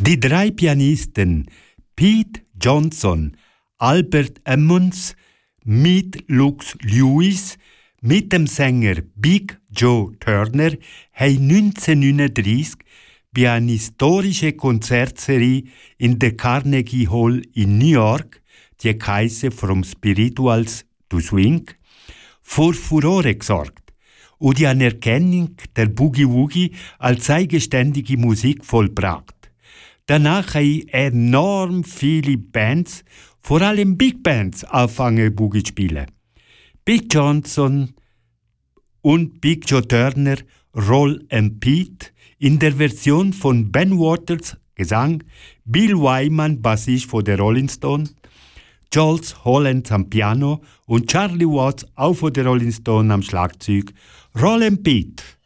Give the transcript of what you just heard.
Die drei Pianisten Pete Johnson, Albert Emmons, Mead Lux Lewis mit dem Sänger Big Joe Turner haben 1939 bei einer historischen Konzertserie in der Carnegie Hall in New York, die heisst From Spirituals to Swing, vor Furore gesorgt und die Anerkennung der Boogie-Woogie als eigenständige Musik vollbracht. Danach haben enorm viele Bands, vor allem Big Bands, angefangen Boogie zu spielen. Big Johnson und Big Joe Turner, Roll and Pete, in der Version von Ben Waters, Gesang, Bill Wyman, Bassist von der Rolling Stones, Jules Holland am Piano und Charlie Watts, auch von der Rolling Stones, am Schlagzeug. Roll and Pete.